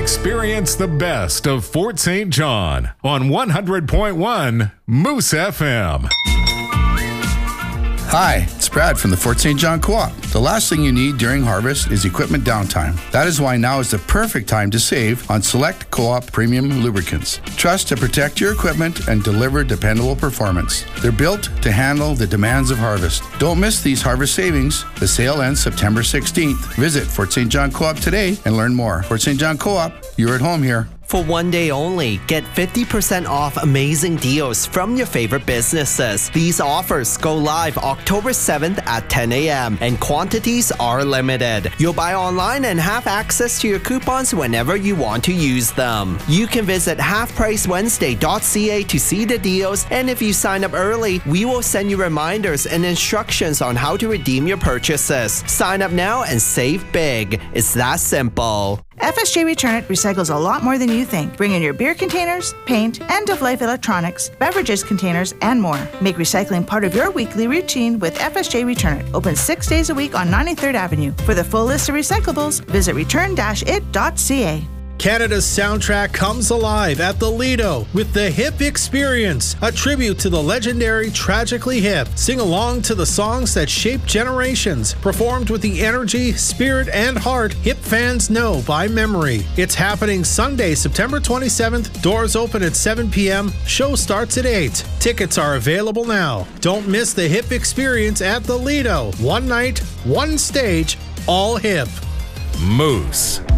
Experience the best of Fort St. John on 100.1 Moose FM. Hi, it's Brad from the Fort St. John Co-op. The last thing you need during harvest is equipment downtime. That is why now is the perfect time to save on select Co-op premium lubricants. Trust to protect your equipment and deliver dependable performance. They're built to handle the demands of harvest. Don't miss these harvest savings. The sale ends September 16th. Visit Fort St. John Co-op today and learn more. Fort St. John Co-op, you're at home here. For one day only, get 50% off amazing deals from your favorite businesses. These offers go live October 7th at 10 a.m. and quantities are limited. You'll buy online and have access to your coupons whenever you want to use them. You can visit halfpricewednesday.ca to see the deals, and if you sign up early, we will send you reminders and instructions on how to redeem your purchases. Sign up now and save big. It's that simple. FSJ Return It recycles a lot more than you think. Bring in your beer containers, paint, end-of-life electronics, beverages containers, and more. Make recycling part of your weekly routine with FSJ Return It. Open 6 days a week on 93rd Avenue. For the full list of recyclables, visit return-it.ca. Canada's soundtrack comes alive at the Lido with the Hip Experience, a tribute to the legendary Tragically Hip. Sing along to the songs that shaped generations, performed with the energy, spirit, and heart Hip fans know by memory. It's happening Sunday, September 27th. Doors open at 7 p.m. Show starts at 8. Tickets are available now. Don't miss the Hip Experience at the Lido. One night, one stage, all hip. Moose.